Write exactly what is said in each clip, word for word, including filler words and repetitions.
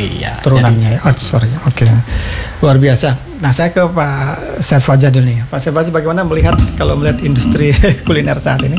Iya. Turunannya. Jadi, oh, sorry. Oke. Okay. Luar biasa. Nah, saya ke Pak Serfaja dulu nih. Pak Serfaja, bagaimana melihat kalau melihat industri kuliner saat ini?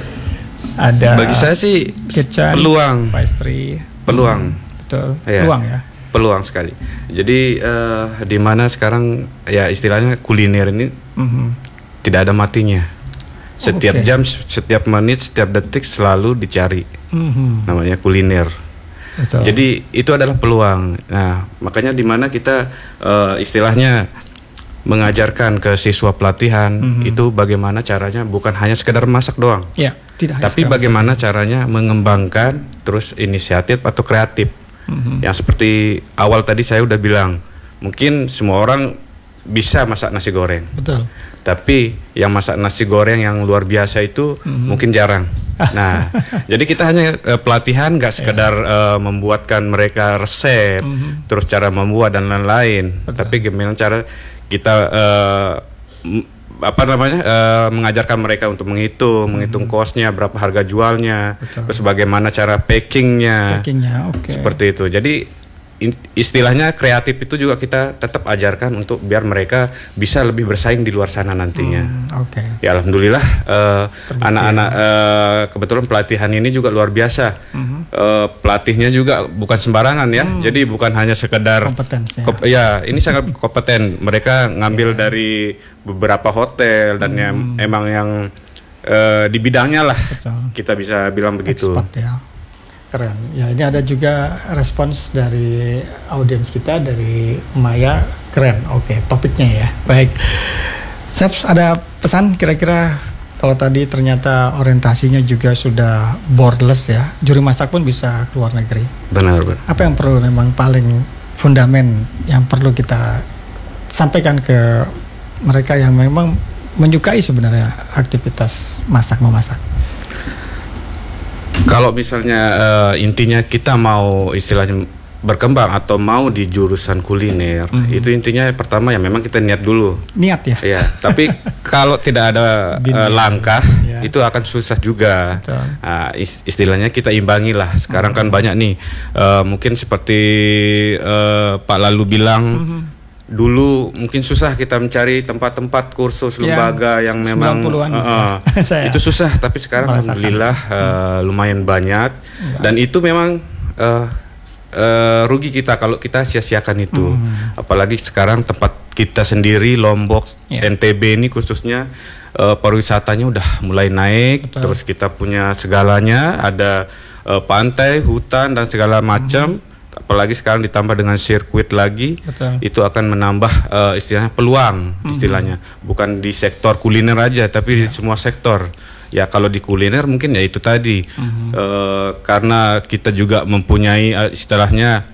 Ada. Bagi saya sih kitchen, peluang. pastry. Peluang. Hmm, betul. Ya. Peluang ya. Peluang sekali. Jadi uh, di mana sekarang ya istilahnya kuliner ini mm-hmm. tidak ada matinya. Setiap okay. jam, setiap menit, setiap detik selalu dicari. Mm-hmm. Namanya kuliner. Betul. Jadi itu adalah peluang. Nah, makanya di mana kita uh, istilahnya mengajarkan ke siswa pelatihan mm-hmm. itu bagaimana caranya, bukan hanya sekedar masak doang. Ya, tidak tapi bagaimana masak. Caranya mengembangkan terus inisiatif atau kreatif. Mm-hmm. Yang seperti awal tadi saya udah bilang, mungkin semua orang bisa masak nasi goreng. Betul. Tapi yang masak nasi goreng yang luar biasa itu mm-hmm. mungkin jarang. Nah, jadi kita hanya uh, pelatihan, nggak sekedar yeah. uh, membuatkan mereka resep, mm-hmm. terus cara membuat dan lain-lain. Betul. Tapi gimana cara kita uh, m- apa namanya uh, mengajarkan mereka untuk menghitung, mm-hmm. menghitung kosnya, berapa harga jualnya, betul. Terus bagaimana cara packingnya, packingnya okay. seperti itu. Jadi istilahnya kreatif itu juga kita tetap ajarkan untuk biar mereka bisa lebih bersaing di luar sana nantinya. Hmm, Oke. Okay. Ya alhamdulillah uh, anak-anak uh, kebetulan pelatihan ini juga luar biasa. Mm-hmm. Uh, pelatihnya juga bukan sembarangan ya. Mm. Jadi bukan hanya sekedar kompetensi. Kom- ya ini sangat kompeten. Mereka ngambil yeah. dari beberapa hotel dan mm. yang emang yang uh, di bidangnya lah. Betul. Kita bisa bilang begitu. Expert, ya. Keren. Ya, ini ada juga respons dari audiens kita dari Maya. Keren. Oke, topiknya ya. Baik. Chef, ada pesan kira-kira kalau tadi ternyata orientasinya juga sudah borderless ya. Juru masak pun bisa ke luar negeri. Benar, benar. Apa yang perlu memang paling fundamen yang perlu kita sampaikan ke mereka yang memang menyukai sebenarnya aktivitas masak memasak? Kalau misalnya uh, intinya kita mau istilahnya berkembang atau mau di jurusan kuliner, mm-hmm. itu intinya pertama ya memang kita niat dulu. Niat ya. Ya, tapi kalau tidak ada uh, langkah, ya. Itu akan susah juga. Uh, istilahnya kita imbangi lah. Sekarang mm-hmm. kan banyak nih, uh, mungkin seperti uh, Pak Lalu bilang. Mm-hmm. Dulu mungkin susah kita mencari tempat-tempat kursus lembaga ya, yang memang uh, uh, itu susah, tapi sekarang alhamdulillah uh, lumayan banyak ya. Dan itu memang uh, uh, rugi kita kalau kita sia-siakan itu. Hmm. Apalagi sekarang tempat kita sendiri Lombok, ya. N T B ini khususnya uh, pariwisatanya udah mulai naik. Betul. Terus kita punya segalanya, ada uh, pantai, hutan dan segala macam. Hmm. Apalagi sekarang ditambah dengan sirkuit lagi. Betul. Itu akan menambah uh, istilahnya peluang, mm-hmm. istilahnya bukan di sektor kuliner aja tapi yeah. di semua sektor. Ya kalau di kuliner mungkin ya itu tadi mm-hmm. uh, karena kita juga mempunyai uh, istilahnya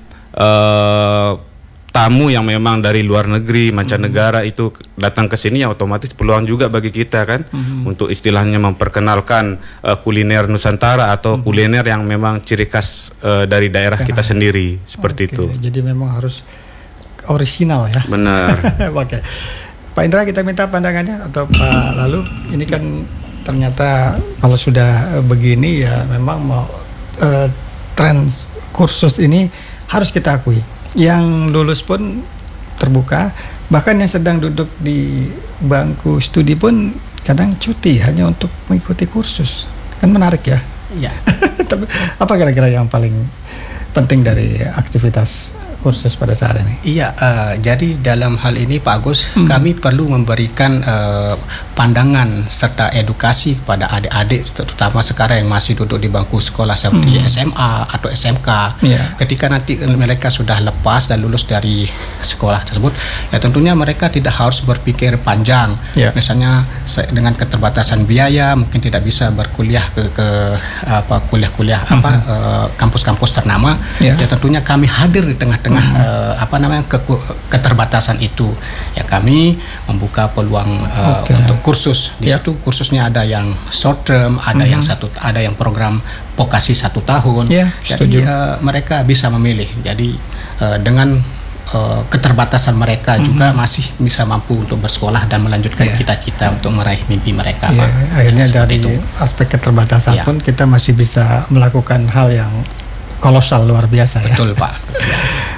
uh, tamu yang memang dari luar negeri, mancanegara mm-hmm. itu datang ke sini, ya otomatis peluang juga bagi kita kan mm-hmm. untuk istilahnya memperkenalkan uh, kuliner Nusantara atau mm-hmm. kuliner yang memang ciri khas uh, dari daerah Karena. kita sendiri seperti okay. itu. Jadi memang harus orisinal ya. Benar. Oke. Okay. Pak Indra, kita minta pandangannya atau Pak Lalu. Ini kan ternyata kalau sudah begini ya memang mau uh, tren kursus ini harus kita akui. Yang lulus pun terbuka, bahkan yang sedang duduk di bangku studi pun kadang cuti hanya untuk mengikuti kursus. Kan menarik ya? Iya. Tapi apa kira-kira yang paling penting dari aktivitas kursus pada saat ini? Iya, uh, jadi dalam hal ini Pak Agus, hmm. kami perlu memberikan uh, pandangan serta edukasi kepada adik-adik, terutama sekarang yang masih duduk di bangku sekolah seperti hmm. S M A atau S M K. Yeah. Ketika nanti mereka sudah lepas dan lulus dari sekolah tersebut, ya tentunya mereka tidak harus berpikir panjang. Yeah. Misalnya dengan keterbatasan biaya, mungkin tidak bisa berkuliah ke, ke apa kuliah-kuliah hmm. apa uh, kampus-kampus ternama. Yeah. Ya tentunya kami hadir di tengah-tengah tengah hmm. uh, apa namanya ke, keterbatasan itu, ya kami membuka peluang uh, okay. untuk kursus di yeah. situ. Kursusnya ada yang short term, ada hmm. yang satu, ada yang program vokasi satu tahun. Yeah, jadi uh, mereka bisa memilih. Jadi uh, dengan uh, keterbatasan mereka hmm. juga masih bisa mampu untuk bersekolah dan melanjutkan yeah. cita-cita untuk meraih mimpi mereka. Yeah, Pak. Akhirnya ya, dari itu. aspek keterbatasan yeah. pun kita masih bisa melakukan hal yang kolosal luar biasa. Betul, ya. Pak.